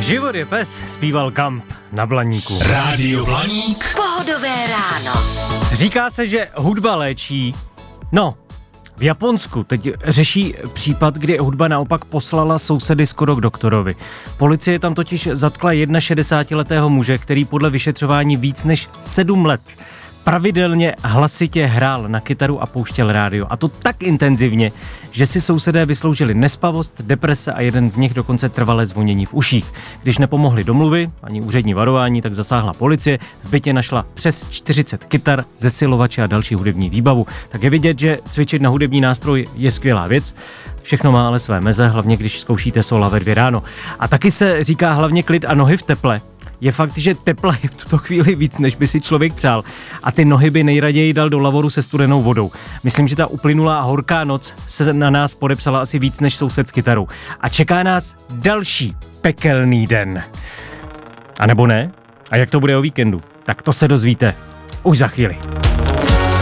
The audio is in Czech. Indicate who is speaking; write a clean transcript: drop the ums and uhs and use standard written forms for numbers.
Speaker 1: Život je pes, zpíval Kamp na Blaníku.
Speaker 2: Rádio Blaník.
Speaker 3: Pohodové ráno.
Speaker 1: Říká se, že hudba léčí. No, v Japonsku teď řeší případ, kdy hudba naopak poslala sousedy skoro k doktorovi. Policie tam totiž zatkla 61letého muže, který podle vyšetřování víc než 7 let pravidelně hlasitě hrál na kytaru a pouštěl rádio. A to tak intenzivně, že si sousedé vysloužili nespavost, deprese a jeden z nich dokonce trvalé zvonění v uších. Když nepomohly domluvy ani úřední varování, tak zasáhla policie. V bytě našla přes 40 kytar, zesilovače a další hudební výbavu. Tak je vidět, že cvičit na hudební nástroj je skvělá věc. Všechno má ale své meze, hlavně když zkoušíte sola ve 2 ráno. A taky se říká hlavně klid a nohy v teple. Je fakt, že tepla je v tuto chvíli víc, než by si člověk přál. A ty nohy by nejraději dal do lavoru se studenou vodou. Myslím, že ta uplynulá horká noc se na nás podepsala asi víc než soused s kytarou. A čeká nás další pekelný den. A nebo ne? A jak to bude o víkendu? Tak to se dozvíte už za chvíli.